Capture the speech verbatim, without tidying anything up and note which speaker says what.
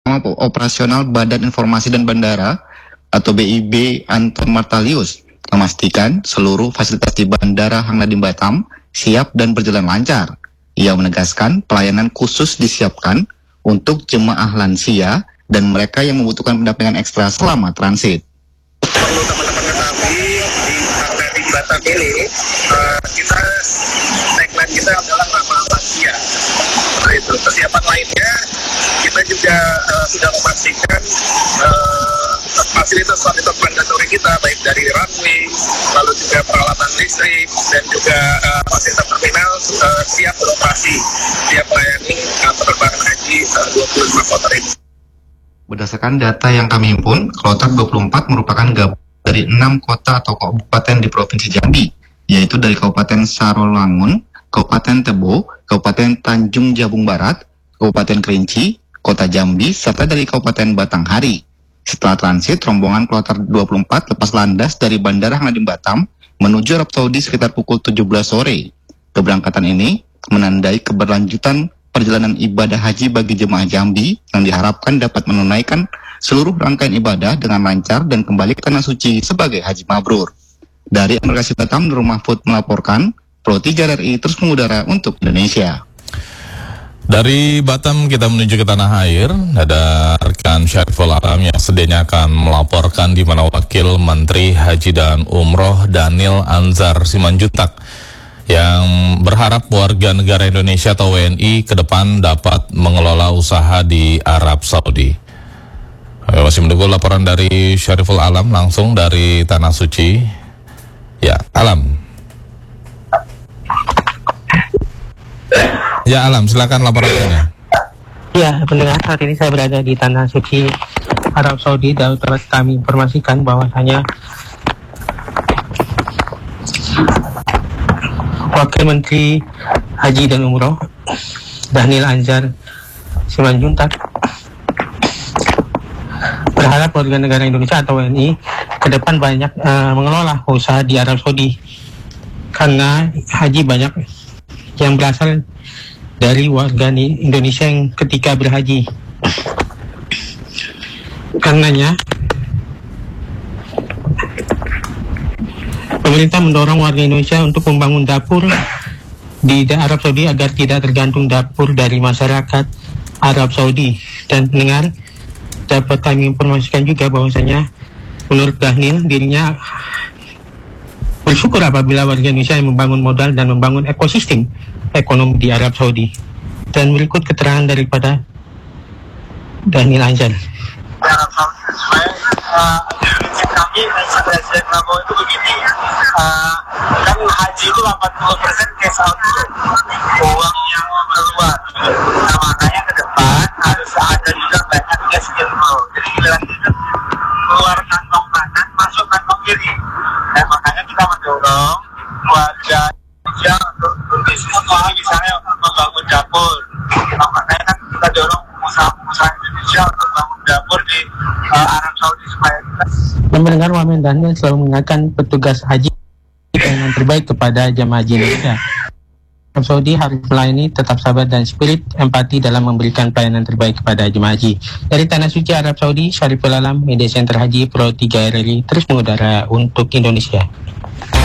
Speaker 1: Operasional Badan Informasi dan Bandara atau B I B Anton Martalius memastikan seluruh fasilitas di Bandara Hang Nadiem Batam siap dan berjalan lancar. Ia menegaskan pelayanan khusus disiapkan untuk jemaah lansia dan mereka yang membutuhkan pendampingan ekstra selama transit.
Speaker 2: Perlu teman-teman ketahui di Hang Nadiem Batam ini uh, kita tagline kita adalah ramah lansia. Nah itu persiapan lainnya kita juga uh, sudah memastikan uh, fasilitas-fasilitas mandatori kita baik dari runway, lalu juga peralatan listrik dan juga uh, fasilitas terminal uh, siap beroperasi, siap melayani uh, penerbangan haji uh, dua puluh lima kloter ini.
Speaker 1: Berdasarkan data yang kami himpun, kloter dua puluh empat merupakan gabungan dari enam kota atau kabupaten di Provinsi Jambi, yaitu dari Kabupaten Sarolangun, Kabupaten Tebo, Kabupaten Tanjung Jabung Barat, Kabupaten Kerinci, Kota Jambi, serta dari Kabupaten Batanghari. Setelah transit, rombongan kloter dua puluh empat lepas landas dari Bandara Hang Nadiem Batam menuju Arab Saudi sekitar pukul tujuh belas sore. Keberangkatan ini menandai keberlanjutan perjalanan ibadah haji bagi jemaah Jambi yang diharapkan dapat menunaikan seluruh rangkaian ibadah dengan lancar dan kembali ke tanah suci sebagai haji mabrur. Dari Embarkasi Batam, Nur Mahfud melaporkan, Pro tiga R I terus mengudara untuk Indonesia.
Speaker 3: Dari Batam kita menuju ke tanah air, ada rekan Syariful Alam yang sedianya akan melaporkan di mana Wakil Menteri Haji dan Umroh Daniel Anzar Simanjuntak yang berharap warga negara Indonesia atau W N I ke depan dapat mengelola usaha di Arab Saudi. Masih menunggu laporan dari Syariful Alam langsung dari Tanah Suci. Ya, Alam. Ya, Alam, silakan laporannya.
Speaker 4: Ya, pendengar, saat ini saya berada di Tanah Suci Arab Saudi dan dapat kami informasikan bahwasanya Wakil Menteri Haji dan Umroh Daniel Anzar Simanjuntak berharap warga negara Indonesia atau W N I ke depan banyak uh, mengelola usaha di Arab Saudi karena haji banyak yang berasal dari warga Indonesia yang ketika berhaji. Karenanya pemerintah mendorong warga Indonesia untuk membangun dapur di Arab Saudi agar tidak tergantung dapur dari masyarakat Arab Saudi. Dan pendengar, dapat kami informasikan juga bahwasanya menurut Daniel, dirinya bersyukur apabila warga Indonesia yang membangun modal dan membangun ekosistem ekonomi di Arab Saudi. Dan berikut keterangan daripada Daniel Anzar.
Speaker 2: Arab Saudi supaya uh, prinsip kami Presiden Prabowo itu begini, uh, kan haji itu delapan puluh persen cash out, uang yang keluar. Nah makanya ke depan harus ada juga banyak cash inflow. Jadi kita keluar kantong kanan, masuk kantong kiri. Dan makanya kita mendorong warga Indonesia untuk berbisnis ini, misalnya membangun dapur. Nah, makanya kan kita dorong usaha-usaha Indonesia untuk bangun dapur di uh, Arab Saudi supaya kita.
Speaker 4: Dan mendengar Wamen Daniel selalu mengingatkan petugas haji yang terbaik kepada jemaah haji Indonesia. Arab Saudi harus melayani tetap sabar dan spirit empati dalam memberikan pelayanan terbaik kepada jemaah haji. Dari Tanah Suci Arab Saudi, Syariful Alam, Media Center Haji Pro tiga R I terus mengudara untuk Indonesia.